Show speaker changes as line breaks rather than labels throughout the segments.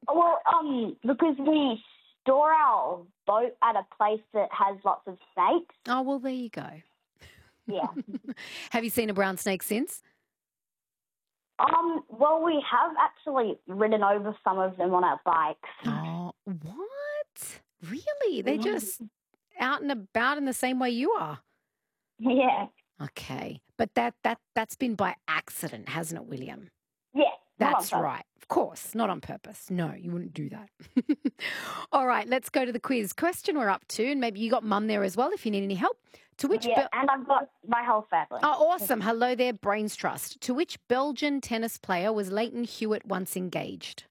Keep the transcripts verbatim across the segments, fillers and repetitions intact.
Well, um, because we store our boat at a place that has lots of snakes.
Oh, well, there you go.
Yeah.
Have you seen a brown snake since?
Um, well, we have actually ridden over some of them on our bikes.
Oh, what? Really? They're just out and about in the same way you are?
Yeah.
Okay. But that, that, that's been by accident, hasn't it, William?
Yeah. not on
That's
purpose.
right. Of course, not on purpose. No, you wouldn't do that. All right, let's go to the quiz. Question we're up to, and maybe you got mum there as well if you need any help. To which
Yeah,
Bel-
and I've got my whole family.
Oh, awesome. Hello there, Brains Trust. To which Belgian tennis player was Leighton Hewitt once engaged?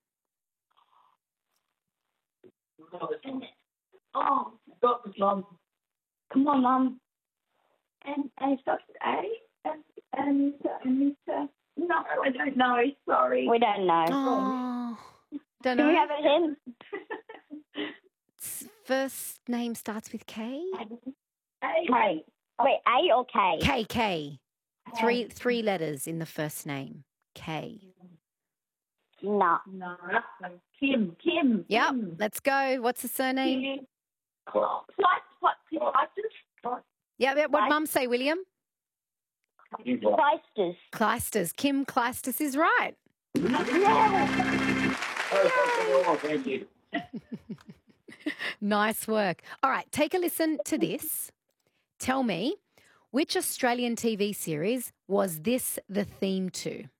Oh, got this, Mum. Come on, Mum.
And and it starts with A and and and uh, no, I don't know. Sorry.
We don't know.
Oh, don't
Do
know.
we have a hint?
S- First name starts with K?
A.
Wait, wait, A or K?
K, K. Three, three letters in the first name. K.
No.
No. Kim. Kim.
Yep,
Kim.
let's go. What's the surname?
Kim. What? What? What? What?
Yeah, yeah, what
Right.
mum say, William?
Kleisters.
Kleisters. Kim Kleisters is right.
Thank you.
Nice work. All right, take a listen to this. Tell me, which Australian T V series was this the theme to?